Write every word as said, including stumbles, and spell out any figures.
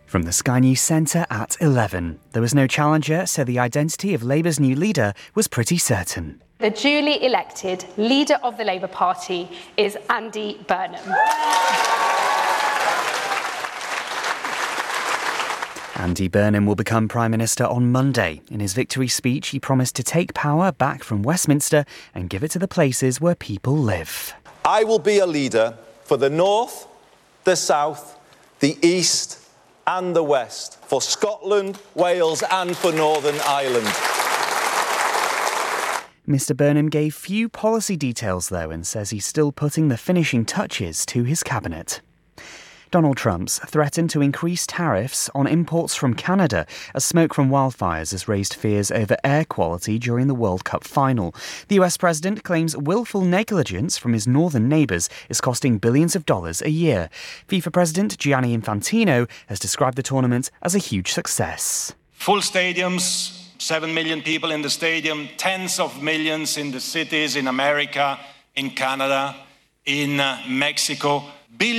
From the Sky News Centre at eleven. There was no challenger, so the identity of Labour's new leader was pretty certain. The duly elected leader of the Labour Party is Andy Burnham. Andy Burnham will become Prime Minister on Monday. In his victory speech, he promised to take power back from Westminster and give it to the places where people live. I will be a leader for the North, the South, the East and the West, for Scotland, Wales and for Northern Ireland. Mr Burnham gave few policy details, though, and says he's still putting the finishing touches to his cabinet. Donald Trump's threatened to increase tariffs on imports from Canada as smoke from wildfires has raised fears over air quality during the World Cup final. The U S president claims willful negligence from his northern neighbours is costing billions of dollars a year. FIFA President Gianni Infantino has described the tournament as a huge success. Full stadiums, seven million people in the stadium, tens of millions in the cities in America, in Canada, in uh, Mexico.